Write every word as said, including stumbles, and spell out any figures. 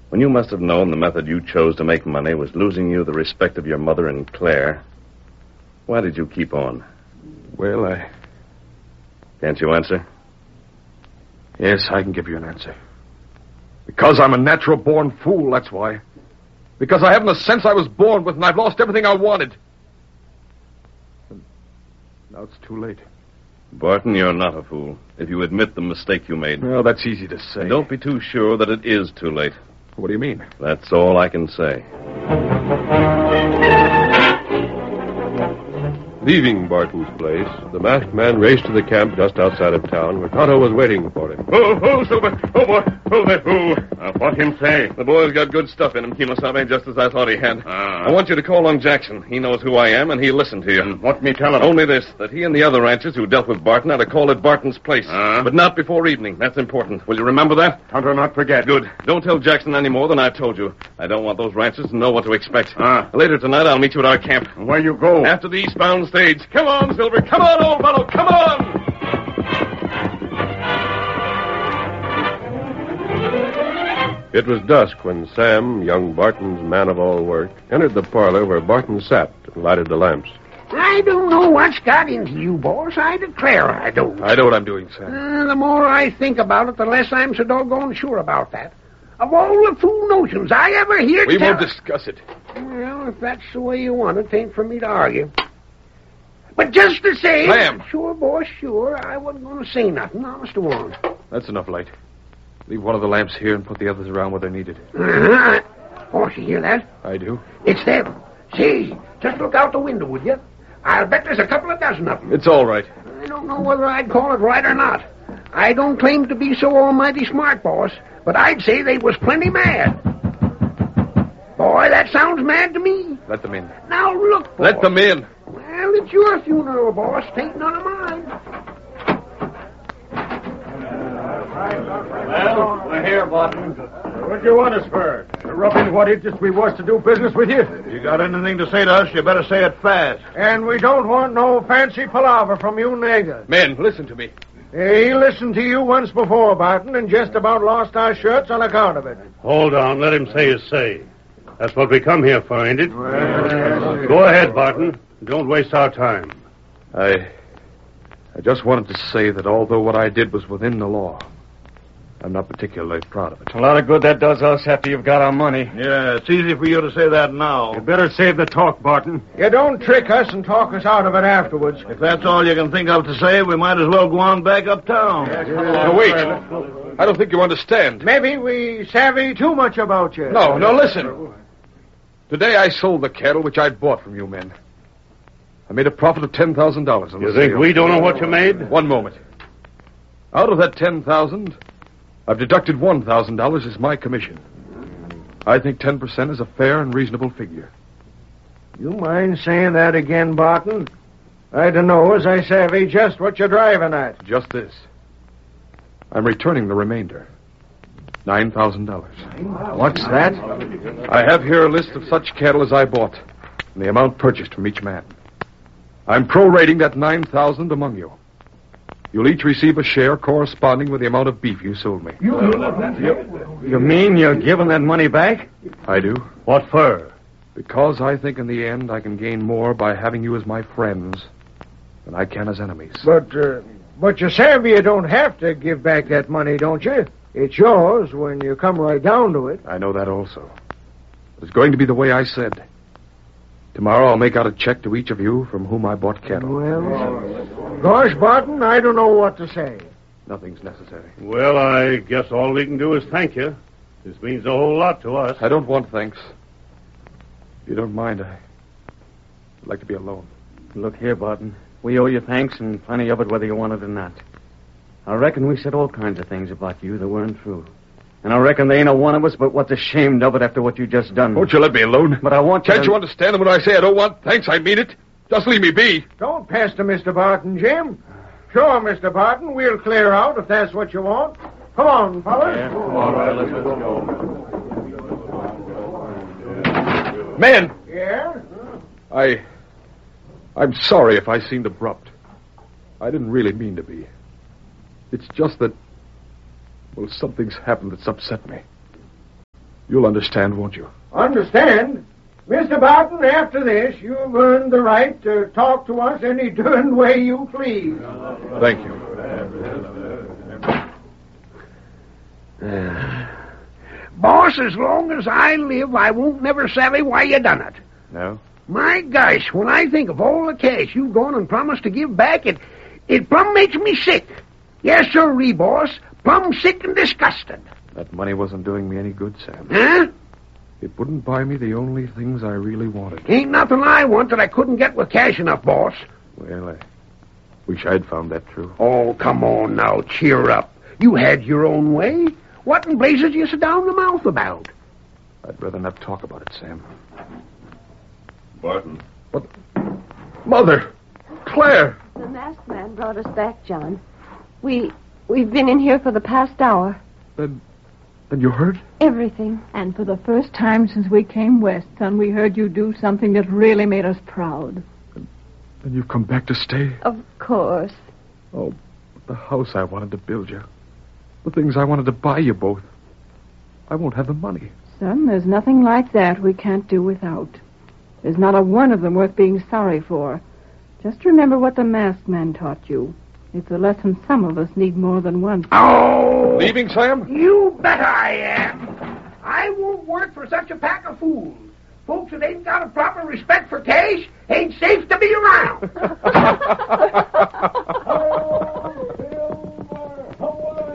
When you must have known the method you chose to make money was losing you the respect of your mother and Claire, why did you keep on? Well, I... Can't you answer? Yes, I can give you an answer. Because I'm a natural-born fool, that's why. Because I haven't the sense I was born with, and I've lost everything I wanted. And now it's too late. Barton, you're not a fool, if you admit the mistake you made. Well, that's easy to say. And don't be too sure that it is too late. What do you mean? That's all I can say. Leaving Barton's place, the masked man raced to the camp just outside of town, where Tonto was waiting for him. Oh, oh, Silver. Oh, boy. Oh, there. Oh. Uh, what him say? The boy's got good stuff in him, Kimosabe, just as I thought he had. Uh, I want you to call on Jackson. He knows who I am, and he'll listen to you. And what me tell him? Only this, that he and the other ranchers who dealt with Barton are to call at Barton's place. Uh, but not before evening. That's important. Will you remember that? Tonto not forget. Good. Don't tell Jackson any more than I've told you. I don't want those ranchers to know what to expect. Uh, Later tonight, I'll meet you at our camp. Where you go? After the eastbound stage. Come on, Silver. Come on, old fellow. Come on! It was dusk when Sam, young Barton's man of all work, entered the parlor where Barton sat and lighted the lamps. I don't know what's got into you, boss. I declare I don't. I know what I'm doing, Sam. Uh, the more I think about it, the less I'm so doggone sure about that. Of all the fool notions I ever hear... We tell... won't discuss it. Well, if that's the way you want it, ain't for me to argue. But just the same... Sam! Sure, boss, sure. I wasn't going to say nothing, honest to one. That's enough light. Leave one of the lamps here and put the others around where they're needed. Uh-huh. Boss, you hear that? I do. It's them. See, just look out the window, would you? I'll bet there's a couple of dozen of them. It's all right. I don't know whether I'd call it right or not. I don't claim to be so almighty smart, boss, but I'd say they was plenty mad. Boy, that sounds mad to me. Let them in. Now look, boss. Let them in. Well, it's your funeral, boss. Tain't none of mine. Well, we're here, Barton. What do you want us for? To rub in what interest we was to do business with you? You got anything to say to us, you better say it fast. And we don't want no fancy palaver from you niggers. Men, listen to me. He listened to you once before, Barton, and just about lost our shirts on account of it. Hold on, let him say his say. That's what we come here for, ain't it? Well, go ahead, Barton. Don't waste our time. I... I just wanted to say that although what I did was within the law, I'm not particularly proud of it. A lot of good that does us after you've got our money. Yeah, it's easy for you to say that now. You better save the talk, Barton. You don't trick us and talk us out of it afterwards. If that's all you can think of to say, we might as well go on back uptown. Now, wait. I don't think you understand. Maybe we savvy too much about you. No, no, listen. Today I sold the cattle which I'd bought from you men. I made a profit of ten thousand dollars on the You think sale. we don't know what you made? One moment. Out of that ten thousand dollars, I've deducted one thousand dollars as my commission. I think ten percent is a fair and reasonable figure. You mind saying that again, Barton? I don't know as I savvy just what you're driving at. Just this. I'm returning the remainder. Nine thousand dollars. What's that? I have here a list of such cattle as I bought, and the amount purchased from each man. I'm prorating that nine thousand among you. You'll each receive a share corresponding with the amount of beef you sold me. You, you mean you're giving that money back? I do. What for? Because I think in the end I can gain more by having you as my friends than I can as enemies. But, uh, but you savvy you don't have to give back that money, don't you? It's yours when you come right down to it. I know that also. It's going to be the way I said. Tomorrow I'll make out a check to each of you from whom I bought cattle. Well, gosh, Barton, I don't know what to say. Nothing's necessary. Well, I guess all we can do is thank you. This means a whole lot to us. I don't want thanks. If you don't mind, I- I'd like to be alone. Look here, Barton. We owe you thanks and plenty of it whether you want it or not. I reckon we said all kinds of things about you that weren't true. And I reckon there ain't a one of us but what's ashamed of it after what you just done. Won't you let me alone? But I want you Can't to... you understand that when I say I don't want thanks, I mean it? Just leave me be. Don't pester Mister Barton, Jim. Sure, Mister Barton, we'll clear out if that's what you want. Come on, fellas. Yeah. All right, let's go. Men! Yeah? I... I'm sorry if I seemed abrupt. I didn't really mean to be. It's just that... Well, something's happened that's upset me. You'll understand, won't you? Understand? Mister Barton, after this, you've earned the right to talk to us any darn way you please. Thank you. Boss, as long as I live, I won't never savvy why you done it. No? My gosh, when I think of all the cash you've gone and promised to give back, it it plumb makes me sick. Yes, sirree, boss. Plumb sick and disgusted. That money wasn't doing me any good, Sam. Huh? It wouldn't buy me the only things I really wanted. Ain't nothing I want that I couldn't get with cash enough, boss. Well, I wish I'd found that true. Oh, come on now, cheer up. You had your own way. What in blazes you sit down the mouth about? I'd rather not talk about it, Sam. Barton. What? Mother! Claire! The masked man brought us back, John. We, we've been in here for the past hour. Then, then you heard? Everything. And for the first time since we came west, son, we heard you do something that really made us proud. Then you've come back to stay? Of course. Oh, the house I wanted to build you. The things I wanted to buy you both. I won't have the money. Son, there's nothing like that we can't do without. There's not a one of them worth being sorry for. Just remember what the masked man taught you. It's a lesson some of us need more than once. Oh! Leaving, Sam? You bet I am. I won't work for such a pack of fools. Folks that ain't got a proper respect for cash ain't safe to be around.